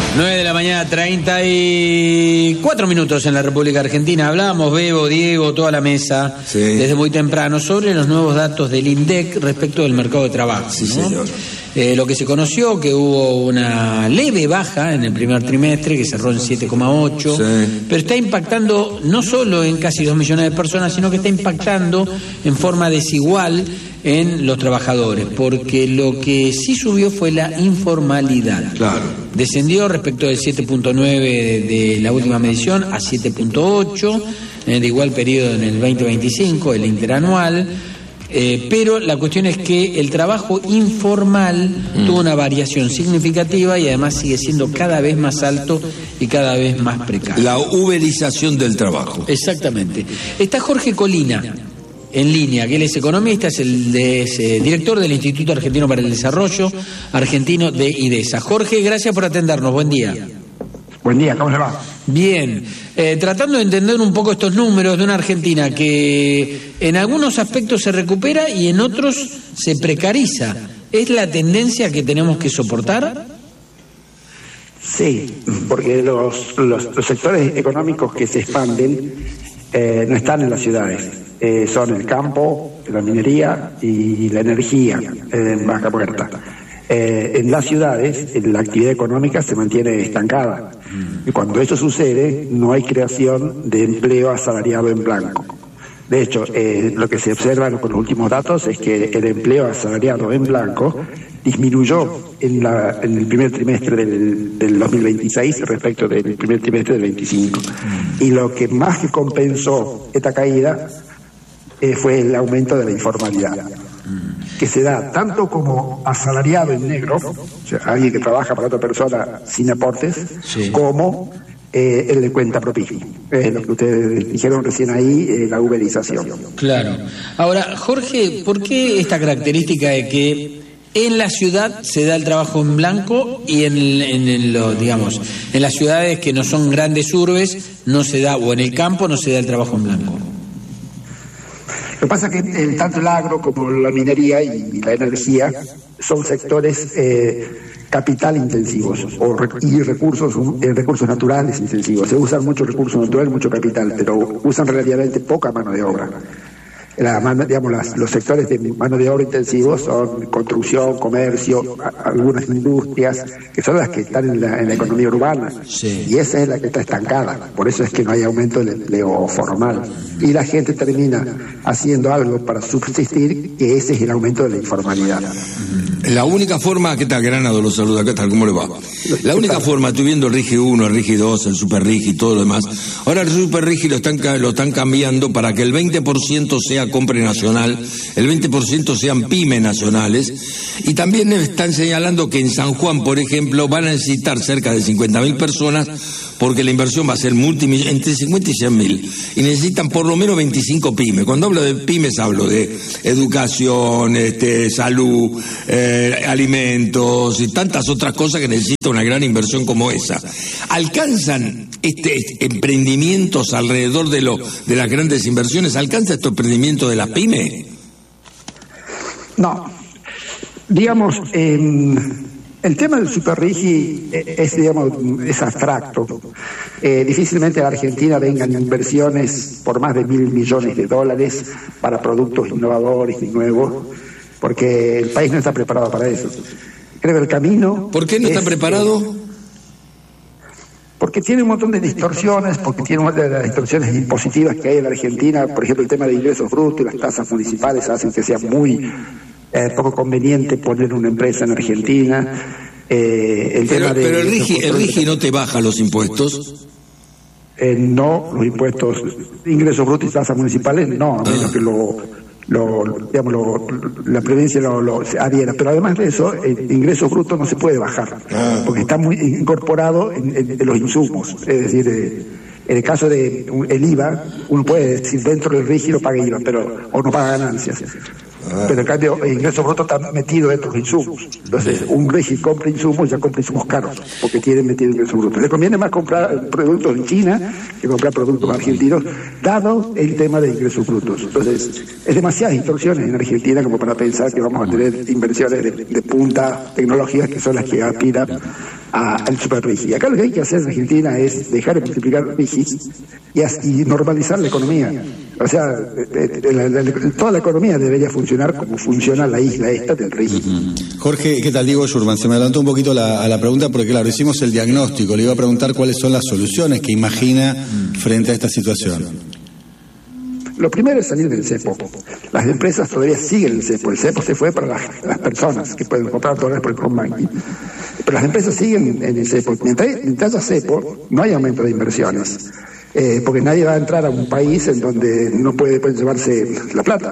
9:34 a.m. en la República Argentina. Hablamos, Bebo, Diego, toda la mesa, sí, desde muy temprano, sobre los nuevos datos del INDEC respecto del mercado de trabajo. Sí, ¿no? Señor. Lo que se conoció, que hubo una leve baja en el primer trimestre, que cerró en 7,8, sí, pero está impactando no solo en casi 2 millones de personas, sino que está impactando en forma desigual en los trabajadores, porque lo que sí subió fue la informalidad. Claro. Descendió respecto del 7,9 de la última medición a 7,8 en el igual periodo en el 2025, el interanual. Pero la cuestión es que el trabajo informal tuvo una variación significativa y además sigue siendo cada vez más alto y cada vez más precario. La uberización del trabajo. Exactamente. Está Jorge Colina en línea, que él es economista, es director del Instituto Argentino para el Desarrollo Argentino de IDESA. Jorge, gracias por atendernos. Buen día. Buen día, ¿cómo le va? Bien, tratando de entender un poco estos números de una Argentina que en algunos aspectos se recupera y en otros se precariza. ¿Es la tendencia que tenemos que soportar? Sí, porque los sectores económicos que se expanden no están en las ciudades. Son el campo, la minería y la energía en Vaca Muerta. En las ciudades la actividad económica se mantiene estancada y cuando eso sucede no hay creación de empleo asalariado en blanco. De hecho, lo que se observa con los últimos datos es que el empleo asalariado en blanco disminuyó en el primer trimestre del 2026 respecto del primer trimestre del 25. Y lo que más que compensó esta caída fue el aumento de la informalidad, que se da tanto como asalariado en negro, o sea, alguien que trabaja para otra persona sin aportes, sí, como el de cuenta propia. Lo que ustedes dijeron recién ahí, la uberización. Claro. Ahora, Jorge, ¿por qué esta característica de que en la ciudad se da el trabajo en blanco y en las ciudades que no son grandes urbes no se da, o en el campo no se da el trabajo en blanco? Lo que pasa es que tanto el agro como la minería y la energía son sectores capital intensivos y recursos naturales intensivos. Se usan muchos recursos naturales, mucho capital, pero usan relativamente poca mano de obra. Los sectores de mano de obra intensivos son construcción, comercio, algunas industrias, que son las que están en la economía urbana. Sí. Y esa es la que está estancada. Por eso es que no hay aumento del empleo formal. Y la gente termina haciendo algo para subsistir, que ese es el aumento de la informalidad. La única forma, ¿qué tal? Granado lo saluda, ¿qué tal? ¿Cómo le va? La única forma, estoy viendo el RIGI 1, el RIGI 2, el Super RIGI y todo lo demás. Ahora el Super RIGI lo están cambiando para que el 20% sea compra nacional, el 20% sean pymes nacionales, y también están señalando que en San Juan, por ejemplo, van a necesitar cerca de 50.000 personas porque la inversión va a ser entre 50 y 100.000 y necesitan por lo menos 25 pymes. Cuando hablo de pymes hablo de educación, salud, alimentos y tantas otras cosas que necesita una gran inversión como esa. ¿Alcanzan emprendimientos alrededor de las grandes inversiones? ¿Alcanza estos emprendimientos de las pymes? No. Digamos, el tema del Super RIGI es abstracto. Difícilmente a la Argentina vengan inversiones por más de $1.000 millones para productos innovadores y nuevos, porque el país no está preparado para eso. Creo que el camino... ¿Por qué no está preparado? Porque tiene un montón de distorsiones, porque tiene una de las distorsiones impositivas que hay en la Argentina. Por ejemplo, el tema de ingresos brutos y las tasas municipales hacen que sea muy poco conveniente poner una empresa en Argentina. Pero el RIGI no te baja los impuestos. No, los impuestos, ingresos brutos y tasas municipales, no, a menos que la provincia lo adhiera. Pero además de eso, el ingreso bruto no se puede bajar, porque está muy incorporado en los insumos. Es decir, en el caso de el IVA, uno puede decir dentro del RIGI no paga IVA, o no paga ganancias. Pero en cambio el ingreso bruto está metido dentro de los insumos. Entonces un RIGI compra insumos, ya compra insumos caros, porque tienen metido ingreso bruto. Le conviene más comprar productos en China que comprar productos argentinos, dado el tema de ingresos brutos. Entonces es demasiadas distorsiones en Argentina como para pensar que vamos a tener inversiones de punta tecnológicas, que son las que aspiran al super RIGI. Acá lo que hay que hacer en Argentina es dejar de multiplicar RIGI y normalizar la economía. O sea, toda la economía debería funcionar como funciona la isla esta del RIGI. Jorge, ¿qué tal? Diego Schurman. Se me adelantó un poquito a la pregunta porque, claro, hicimos el diagnóstico. Le iba a preguntar cuáles son las soluciones que imagina frente a esta situación. Lo primero es salir del cepo. Las empresas todavía siguen el cepo. El cepo se fue para las personas que pueden comprar dólares por el home banking. Pero las empresas siguen en el cepo. Mientras haya cepo, no hay aumento de inversiones. Porque nadie va a entrar a un país en donde no puede llevarse la plata.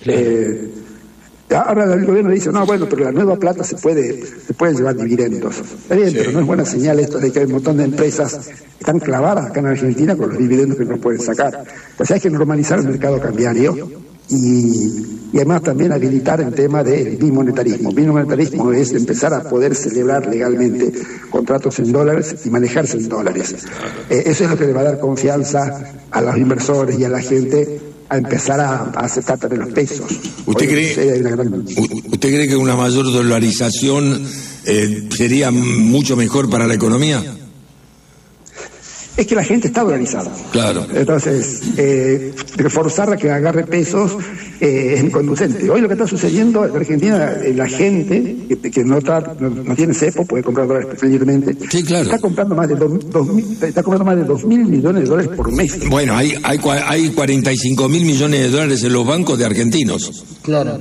Ahora el gobierno dice, no, bueno, pero la nueva plata se puede llevar dividendos. Está bien, pero no es buena señal esto de que hay un montón de empresas que están clavadas acá en Argentina con los dividendos que no pueden sacar. Entonces hay que normalizar el mercado cambiario y además también habilitar el tema del bimonetarismo. Bimonetarismo es empezar a poder celebrar legalmente contratos en dólares y manejarse en dólares. Eso es lo que le va a dar confianza a los inversores y a la gente a empezar a aceptar también los pesos. ¿Usted cree que una mayor dolarización sería mucho mejor para la economía? Es que la gente está dolarizada. Claro. Entonces, forzarla a que agarre pesos es inconducente. Hoy lo que está sucediendo en Argentina, la gente que no tiene cepo puede comprar dólares libremente. Sí, claro. Está comprando más de 2.000 millones de dólares por mes. Bueno, hay 45.000 millones de dólares en los bancos de argentinos. Claro.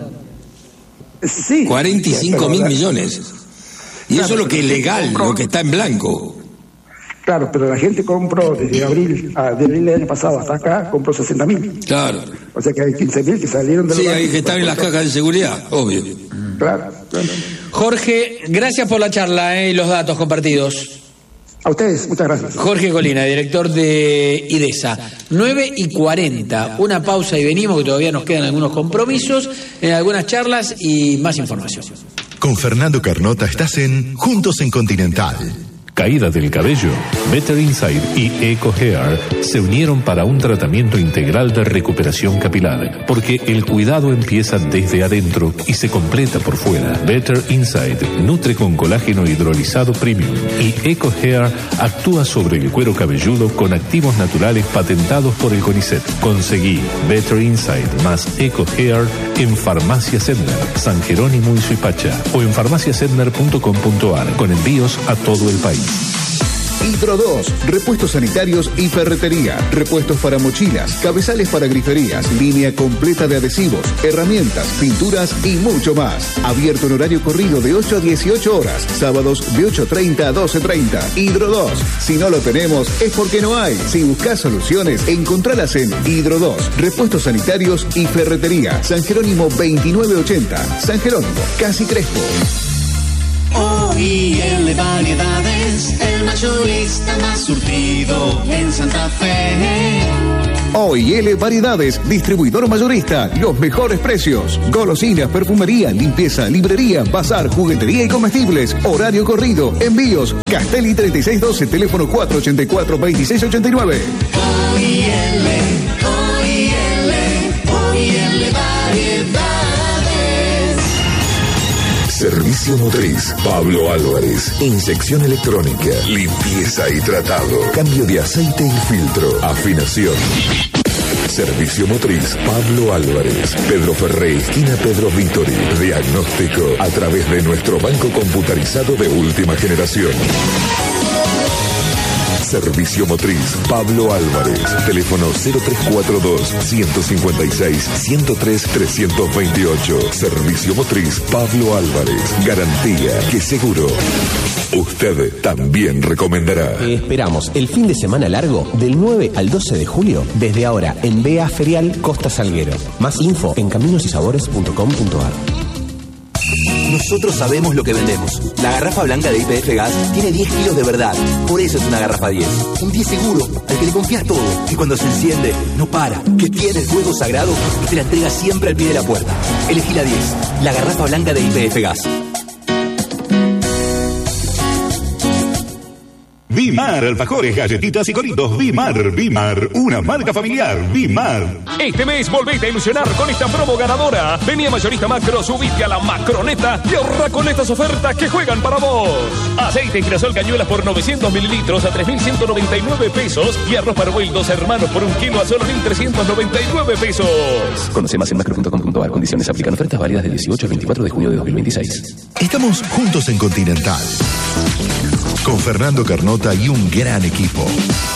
Sí. 45.000 millones. Y claro, eso es lo que es legal, lo que está en blanco. Claro, pero la gente compró desde abril del año pasado hasta acá, compró 60.000. Claro. O sea que hay 15.000 que salieron de los bancos. Sí, hay que estar en las cajas de seguridad, obvio. Claro. Jorge, gracias por la charla y los datos compartidos. A ustedes, muchas gracias. Jorge Colina, director de IDESA. 9:40, una pausa y venimos, que todavía nos quedan algunos compromisos, en algunas charlas y más información. Con Fernando Carnota estás en Juntos en Continental. Caída del cabello, Better Inside y Eco Hair se unieron para un tratamiento integral de recuperación capilar, porque el cuidado empieza desde adentro y se completa por fuera. Better Inside nutre con colágeno hidrolizado premium y Eco Hair actúa sobre el cuero cabelludo con activos naturales patentados por el CONICET. Conseguí Better Inside más Eco Hair en Farmacia Sedner, San Jerónimo y Suipacha o en farmaciasedner.com.ar con envíos a todo el país. Hidro 2, repuestos sanitarios y ferretería, repuestos para mochilas, cabezales para griferías, línea completa de adhesivos, herramientas, pinturas y mucho más. Abierto en horario corrido de 8 a 18 horas, sábados de 8:30 a 12:30. Hidro 2, si no lo tenemos es porque no hay. Si buscas soluciones, encontralas en Hidro 2, repuestos sanitarios y ferretería, San Jerónimo 2980, San Jerónimo, Casi Crespo. OIL Variedades, el mayorista más surtido en Santa Fe. OIL Variedades, distribuidor mayorista, los mejores precios. Golosinas, perfumería, limpieza, librería, bazar, juguetería y comestibles. Horario corrido, envíos. Castelli 3612, teléfono 484-2689. OIL Variedades. Servicio motriz, Pablo Álvarez. Inyección electrónica, limpieza y tratado. Cambio de aceite y filtro. Afinación. Servicio motriz, Pablo Álvarez. Pedro Ferré, esquina Pedro Vítori. Diagnóstico a través de nuestro banco computarizado de última generación. Servicio motriz, Pablo Álvarez. Teléfono 0342-156-103-328. Servicio motriz, Pablo Álvarez. Garantía que seguro usted también recomendará. Esperamos el fin de semana largo del 9 al 12 de julio desde ahora en BA Ferial Costa Salguero. Más info en caminosysabores.com.ar. Nosotros sabemos lo que vendemos. La garrafa blanca de YPF Gas tiene 10 kilos de verdad. Por eso es una garrafa 10. Un 10 seguro, al que le confías todo. Que cuando se enciende, no para. Que tiene el fuego sagrado y te la entrega siempre al pie de la puerta. Elegí la 10. La garrafa blanca de YPF Gas. Bimar, alfajores, galletitas y coritos. Bimar, una marca familiar. Bimar. Este mes volvete a ilusionar con esta promo ganadora. Vení a Mayorista Macro, subite a la Macroneta y ahorra con estas ofertas que juegan para vos. Aceite y girasol Cañuelas por 900 mililitros a 3.199 pesos y arroz Parboil 2 hermanos por 1 kilo a solo 1.399 pesos. Conoce más en macro.com.ar. Condiciones aplican. Ofertas válidas del 18 al 24 de junio de 2026. Estamos juntos en Continental. Con Fernando Carnota y un gran equipo.